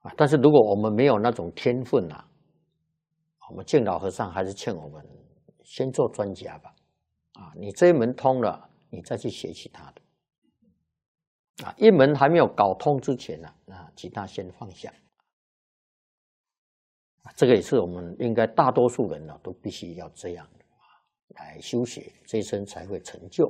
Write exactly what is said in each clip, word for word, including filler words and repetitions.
啊，但是如果我们没有那种天分啊，我们敬老和尚还是劝我们先做专家吧。啊，你这一门通了，你再去学其他的。啊，一门还没有搞通之前呢，啊，其他先放下。啊，这个也是我们应该大多数人呢都必须要这样的啊，来修学，这一生才会成就。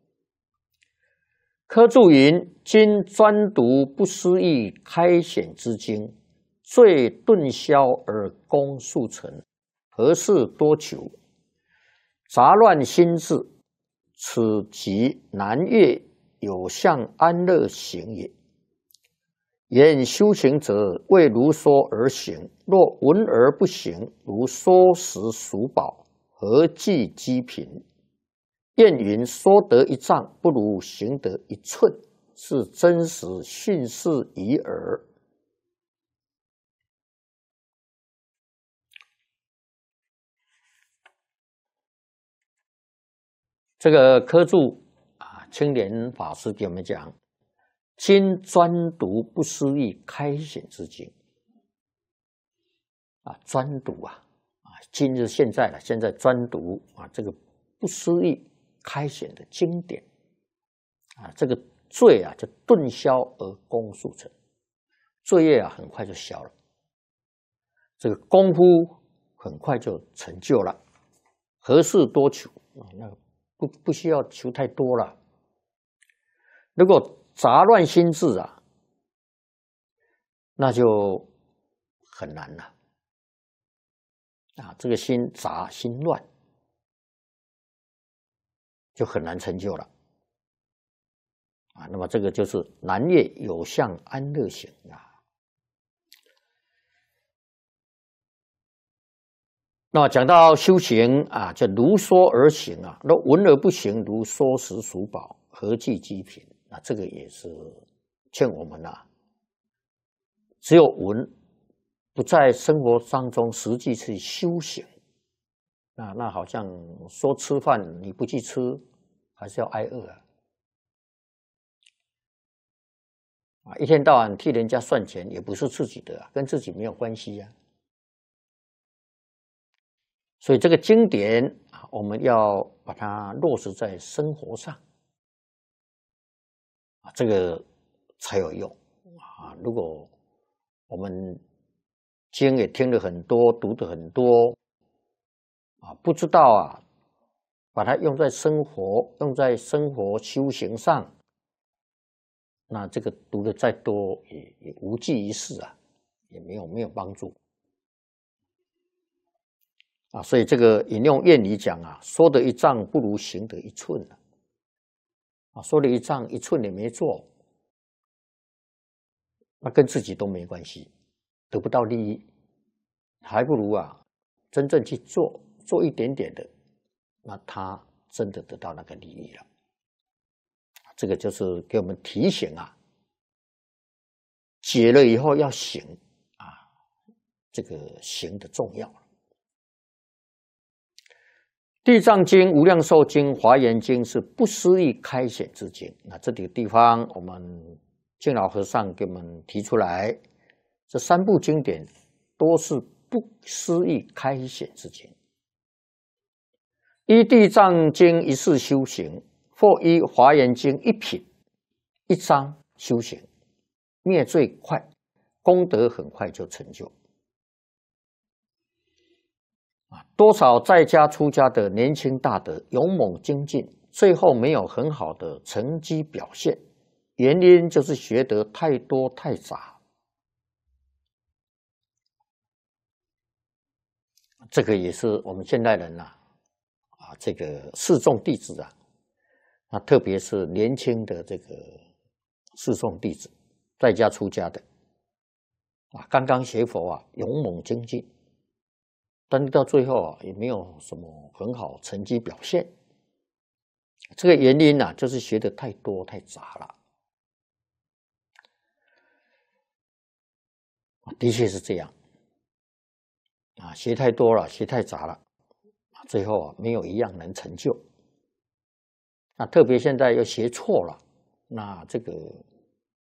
科注云：今专读不思议开显之经，最顿消而功速成，何事多求？杂乱心智，此即南越有相安乐行也。言修行者，为如说而行，若闻而不行，如说食黍宝，何计积贫？谚云：说得一丈，不如行得一寸，是真实训示已耳。这个科注啊，青莲法师给我们讲：今专读不思议开显之经啊，专读啊啊，今日现在了，现在专读啊，这个不思议开显的经典啊，这个罪啊就顿消而功速成，罪业啊很快就消了，这个功夫很快就成就了。何事多求啊？那不不需要求太多了。如果杂乱心智啊，那就很难了啊！这个心杂心乱，就很难成就了啊。那么这个就是南越有相安乐行啊。那么讲到修行啊，就如说而行啊，若闻而不行，如说食黍宝，何计积贫？那这个也是劝我们啊，只有闻，不在生活当中实际去修行。那那好像说吃饭你不去吃，还是要挨饿啊！啊，一天到晚替人家算钱，也不是自己的啊，跟自己没有关系呀。所以这个经典啊，我们要把它落实在生活上啊，这个才有用啊。如果我们经也听了很多，读的很多啊，不知道啊，把它用在生活，用在生活修行上，那这个读的再多也也无济于事啊，也没有没有帮助啊。所以这个引用谚语讲啊，说得一丈不如行得一寸啊。啊，说了一丈一寸也没做，那跟自己都没关系，得不到利益，还不如啊真正去做，做一点点的，那他真的得到那个利益了。这个就是给我们提醒啊，解了以后要行啊，这个行的重要。地藏经、无量寿经、华严经是不思议开显之经。那这几个地方，我们敬老和尚给我们提出来，这三部经典都是不思议开显之经。依地藏经一事修行，或依华严经一品一章修行，灭罪快，功德很快就成就。多少在家出家的年轻大德勇猛精进，最后没有很好的成绩表现，原因就是学得太多太杂。这个也是我们现代人呐、啊，啊，这个示众弟子啊，啊，特别是年轻的这个示众弟子，在家出家的啊，刚刚学佛啊，勇猛精进。但是到最后啊，也没有什么很好成绩表现。这个原因呢、啊，就是学的太多太杂了。的确是这样啊，学太多了，学太杂了，最后啊，没有一样能成就。那特别现在又学错了，那这个